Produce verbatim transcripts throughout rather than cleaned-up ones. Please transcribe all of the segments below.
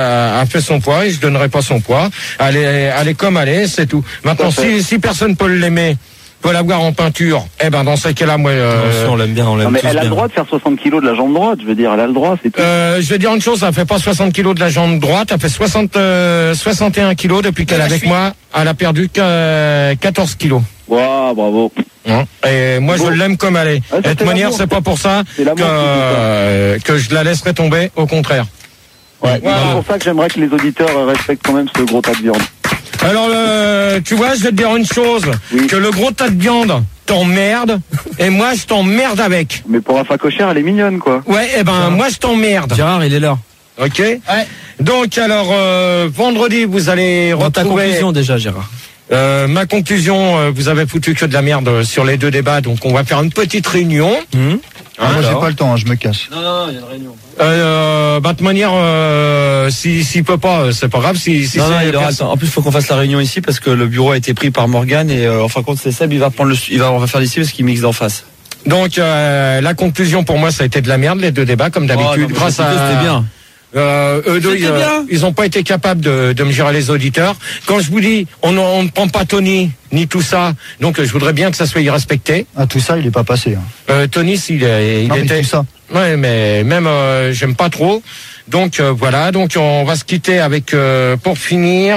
a fait son poids et je donnerai pas son poids. Elle est, elle est comme elle est, c'est tout. Maintenant, si, si personne peut l'aimer, peut l'avoir en peinture, eh ben dans ce cas-là, moi, euh, on l'aime bien, on l'aime Non, mais tous elle a bien. le droit de faire soixante kilos de la jambe droite, je veux dire, elle a le droit, c'est tout. euh, je vais dire une chose, elle fait pas soixante kilos de la jambe droite, elle fait soixante, euh, soixante et un kilos depuis qu'elle est avec moi. Elle a perdu que quatorze kilos. Wow, bravo. Hein. Et moi, Bon. je l'aime comme elle est. Ah, Et de toute manière, c'est pas pour ça C'est l'amour que, qui dit ça. euh, que je la laisserai tomber, au contraire. Ouais, Voilà. c'est pour ça que j'aimerais que les auditeurs respectent quand même ce gros tas de viande. Alors, euh, tu vois, je vais te dire une chose, Oui. que le gros tas de viande t'emmerde, et moi, je t'emmerde avec. Mais pour Rafa Cocher, elle est mignonne, quoi. Ouais, eh ben, moi, je t'emmerde. Gérard, il est là. Ok. Ouais. Donc, alors, euh, vendredi, vous allez Dans ta retrouver... conclusion déjà, Gérard. Euh, ma conclusion, euh, vous avez foutu que de la merde sur les deux débats, donc on va faire une petite réunion. Mmh. Ah, moi, j'ai alors. pas le temps, hein, je me casse. Non, non, il y a une réunion. Euh, bah, de toute manière, euh, si, s'il peut pas, euh, c'est pas grave. Si, si non, c'est non, il aura personne- le temps. En plus, il faut qu'on fasse la réunion ici parce que le bureau a été pris par Morgane et euh, en fin de compte, c'est Seb, il va prendre le, il va, on va faire d'ici parce qu'il mixe d'en face. Donc, euh, la conclusion pour moi, ça a été de la merde, les deux débats, comme d'habitude. Oh, non, mais grâce c'était- à. C'était bien. Euh, eux deux, C'était ils, euh, bien. ils ont pas été capables de, de me gérer les auditeurs. Quand je vous dis, on, on ne prend pas Tony, ni tout ça, donc euh, je voudrais bien que ça soit respecté. Ah, tout ça, il est pas passé. Hein. Euh, Tony, s'il est- il Non, mais était. tout ça. Ouais, mais même euh, j'aime pas trop. Donc euh, voilà, donc on va se quitter avec euh, pour finir.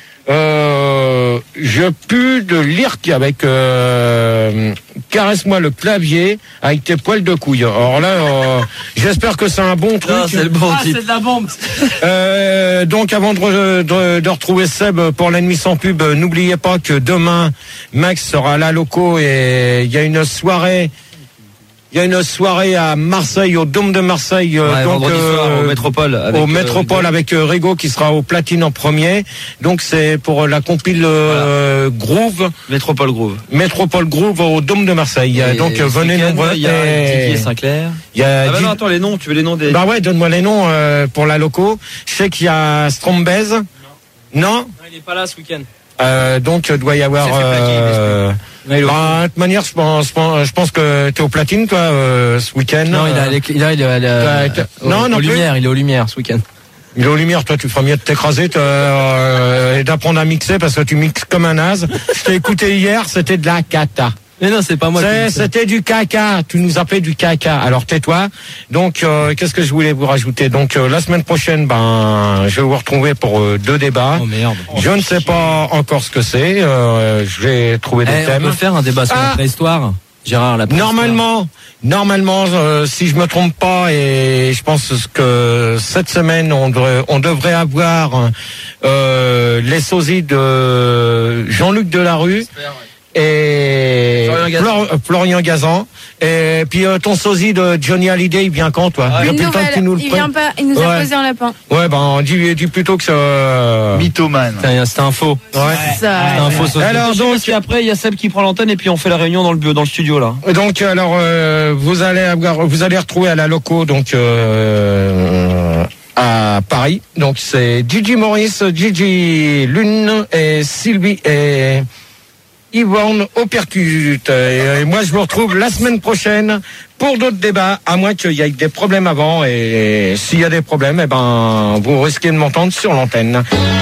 Euh, je pue de l'Irk avec euh, caresse-moi le clavier avec tes poils de couille. Alors là, euh, j'espère que c'est un bon truc. Non, c'est le bon Ah, titre. c'est de la bombe. Euh, donc avant de, re- de, de retrouver Seb pour la nuit sans pub, euh, n'oubliez pas que demain Max sera à la loco et il y a une soirée. Il y a une soirée à Marseille, au Dôme de Marseille, euh, Ouais, donc vendredi soir, euh, au Métropole. Avec, au euh, Métropole avec euh, Rigo qui sera au platine en premier. Donc c'est pour la compile euh, Groove, Métropole Groove. Métropole Groove au Dôme de Marseille. Et donc ce venez week-end, nombreux. Il y a et- Tiki et Sinclair. il y a Ah bah dix- non, attends, les noms, tu veux les noms des... Bah ouais, donne-moi les noms euh, pour la loco. Je sais qu'il y a Strombez. Non. Non, il est pas là ce week-end. Euh, donc doit y avoir. Il s'est fait plaquer, Euh, Ouais, il est au- bah, de toute manière, je pense, je pense, je pense que t'es au platine, toi, euh, ce week-end. Non, il, a, Euh, il, a, il, a, il, a, t'as- au- non, non aux plus. lumières, il est aux lumières ce week-end. Il est aux lumières, toi, tu feras mieux de t'écraser t'as, euh, et d'apprendre à mixer parce que tu mixes comme un naze. Je t'ai écouté hier, c'était de la cata. Mais non, c'est pas moi. C'est- qui dis ça. C'était du caca. Tu nous as fait du caca. Alors tais-toi. Donc, euh, qu'est-ce que je voulais vous rajouter? Donc, euh, la semaine prochaine, ben, je vais vous retrouver pour euh, deux débats. Oh merde. Je ne sais pas encore ce que c'est. Euh, je vais trouver des Eh, on thèmes. peut faire un débat sur Ah. la préhistoire. Gérard, la préhistoire. Normalement, normalement, euh, si je me trompe pas, et je pense que cette semaine, on devrait, on devrait avoir euh, les sosies de Jean-Luc Delarue et Florian Gazan. Flor- euh, Florian Gazan. Et puis euh, ton sosie de Johnny Hallyday, il vient quand, toi? Ah, Il y a Une plus le temps nouvelle, que tu nous le il prennes. vient pas, il nous a Ouais. posé un lapin. Ouais, ben dis, dis plutôt que ça. Mythomane. Putain, c'était un faux. Ouais. Ça, C'était un faux sauce. Alors donc, Parce qu'après, il y a Seb qui prend l'antenne et puis on fait la réunion dans le bureau, dans le studio, là. Donc alors euh, vous allez avoir, vous allez retrouver à la loco donc euh, à Paris. Donc c'est Gigi Maurice, Gigi Lune et Sylvie et Yvonne au percute. Et, et moi je vous retrouve la semaine prochaine pour d'autres débats, à moins qu'il y ait des problèmes avant. Et, s'il y a des problèmes, eh ben vous risquez de m'entendre sur l'antenne.